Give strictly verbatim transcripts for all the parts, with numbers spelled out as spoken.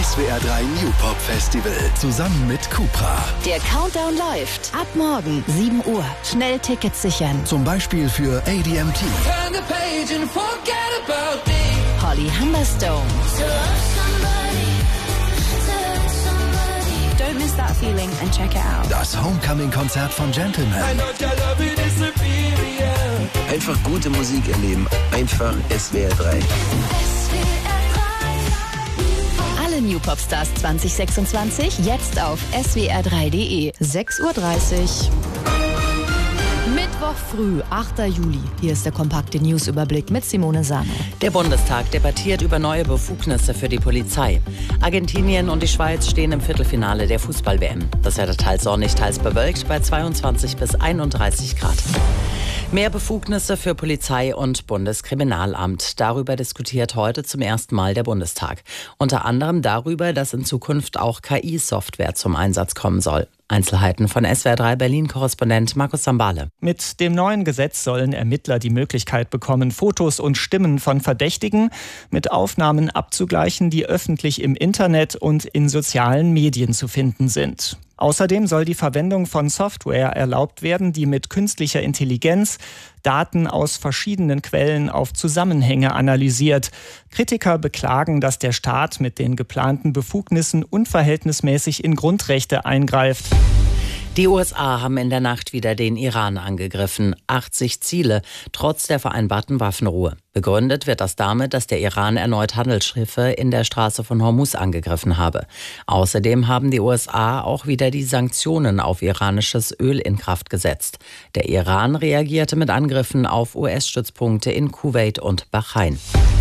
S W R drei New Pop Festival zusammen mit Cupra. Der Countdown läuft. Ab morgen sieben Uhr. Schnell Tickets sichern. Zum Beispiel für A D M T, Holly Humberstone, Don't Miss That Feeling and Check It Out. das Homecoming-Konzert von Gentleman, Einfach gute Musik erleben. Einfach S W R drei. Alle New Pop Stars zwanzig sechsundzwanzig jetzt auf S W R drei Punkt de. sechs Uhr dreißig. Mittwoch früh, achter Juli. Hier ist der kompakte Newsüberblick mit Simone Sano. Der Bundestag debattiert über neue Befugnisse für die Polizei. Argentinien und die Schweiz stehen im Viertelfinale der Fußball-W M. Das Wetter teils sonnig, teils bewölkt bei zweiundzwanzig bis einunddreißig Grad. Mehr Befugnisse für Polizei und Bundeskriminalamt. Darüber diskutiert heute zum ersten Mal der Bundestag. Unter anderem darüber, dass in Zukunft auch K I-Software zum Einsatz kommen soll. Einzelheiten von S W R drei Berlin-Korrespondent Markus Zambale. Mit dem neuen Gesetz sollen Ermittler die Möglichkeit bekommen, Fotos und Stimmen von Verdächtigen mit Aufnahmen abzugleichen, die öffentlich im Internet und in sozialen Medien zu finden sind. Außerdem soll die Verwendung von Software erlaubt werden, die mit künstlicher Intelligenz Daten aus verschiedenen Quellen auf Zusammenhänge analysiert. Kritiker beklagen, dass der Staat mit den geplanten Befugnissen unverhältnismäßig in Grundrechte eingreift. Die U S A haben in der Nacht wieder den Iran angegriffen. achtzig Ziele, trotz der vereinbarten Waffenruhe. Begründet wird das damit, dass der Iran erneut Handelsschiffe in der Straße von Hormuz angegriffen habe. Außerdem haben die U S A auch wieder die Sanktionen auf iranisches Öl in Kraft gesetzt. Der Iran reagierte mit Angriffen auf U S-Stützpunkte in Kuwait und Bahrain.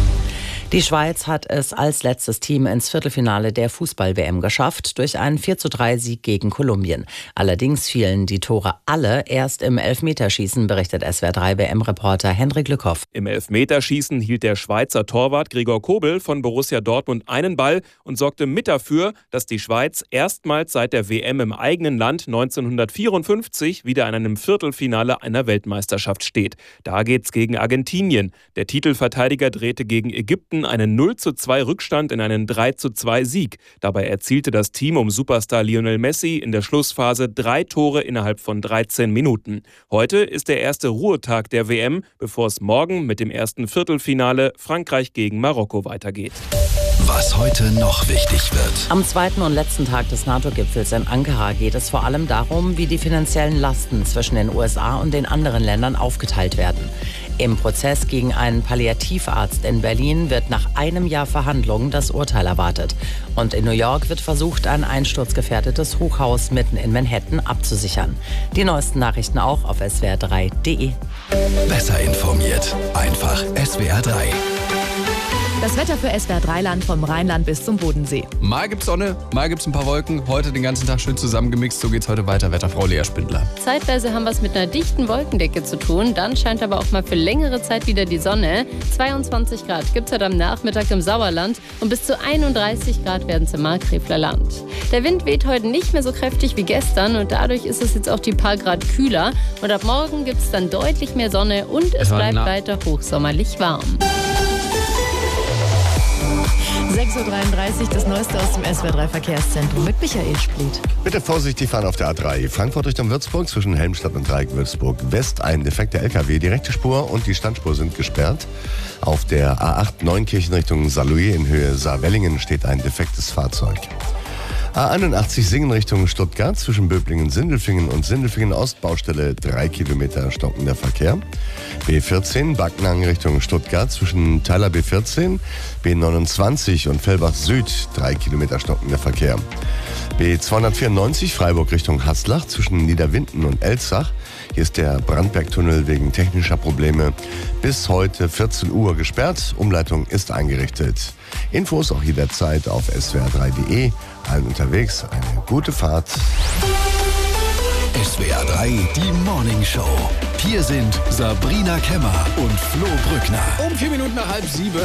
Die Schweiz hat es als letztes Team ins Viertelfinale der Fußball-W M geschafft durch einen vier zu drei Sieg gegen Kolumbien. Allerdings fielen die Tore alle erst im Elfmeterschießen, berichtet S W R drei W M-Reporter Hendrik Lückhoff. Im Elfmeterschießen hielt der Schweizer Torwart Gregor Kobel von Borussia Dortmund einen Ball und sorgte mit dafür, dass die Schweiz erstmals seit der W M im eigenen Land neunzehnhundertvierundfünfzig wieder in einem Viertelfinale einer Weltmeisterschaft steht. Da geht's gegen Argentinien. Der Titelverteidiger drehte gegen Ägypten einen null zu zwei Rückstand in einen drei zu zwei Sieg. Dabei erzielte das Team um Superstar Lionel Messi in der Schlussphase drei Tore innerhalb von dreizehn Minuten. Heute ist der erste Ruhetag der W M, bevor es morgen mit dem ersten Viertelfinale Frankreich gegen Marokko weitergeht. Was heute noch wichtig wird. Am zweiten und letzten Tag des NATO-Gipfels in Ankara geht es vor allem darum, wie die finanziellen Lasten zwischen den U S A und den anderen Ländern aufgeteilt werden. Im Prozess gegen einen Palliativarzt in Berlin wird nach einem Jahr Verhandlungen das Urteil erwartet. Und in New York wird versucht, ein einsturzgefährdetes Hochhaus mitten in Manhattan abzusichern. Die neuesten Nachrichten auch auf S W R drei Punkt de. Besser informiert. Einfach S W R drei. Das Wetter für S W R drei Land vom Rheinland bis zum Bodensee. Mal gibt's Sonne, mal gibt's ein paar Wolken. Heute den ganzen Tag schön zusammengemixt. So geht's heute weiter. Wetterfrau Lea Spindler. Zeitweise haben wir es mit einer dichten Wolkendecke zu tun. Dann scheint aber auch mal für längere Zeit wieder die Sonne. zweiundzwanzig Grad gibt es heute am Nachmittag im Sauerland und bis zu einunddreißig Grad werden es im Markgräfler Land. Der Wind weht heute nicht mehr so kräftig wie gestern und dadurch ist es jetzt auch die paar Grad kühler. Und ab morgen gibt es dann deutlich mehr Sonne und es bleibt weiter hochsommerlich warm. sechs Uhr dreiunddreißig, das Neueste aus dem S W R drei Verkehrszentrum mit Michael Spliet. Bitte vorsichtig fahren auf der A drei. Frankfurt Richtung Würzburg zwischen Helmstadt und Dreieck Würzburg West. Ein defekter L K W. Die rechte Spur und die Standspur sind gesperrt. Auf der A acht Neunkirchen Richtung Saarlouis in Höhe Saarwellingen steht ein defektes Fahrzeug. A einundachtzig Singen Richtung Stuttgart zwischen Böblingen-Sindelfingen und Sindelfingen-Ost, Baustelle drei Kilometer stockender Verkehr. B vierzehn Backnang Richtung Stuttgart zwischen Teiler B vierzehn, B neunundzwanzig und Fellbach Süd drei Kilometer stockender Verkehr. B zweihundertvierundneunzig Freiburg Richtung Haslach zwischen Niederwinden und Elzach. Hier ist der Brandbergtunnel wegen technischer Probleme bis heute vierzehn Uhr gesperrt. Umleitung ist eingerichtet. Infos auch jederzeit auf S W R drei Punkt de. Allen unterwegs eine gute Fahrt. S W R drei, die Morning Show. Hier sind Sabrina Kemmer und Flo Brückner. Um vier Minuten nach halb sieben.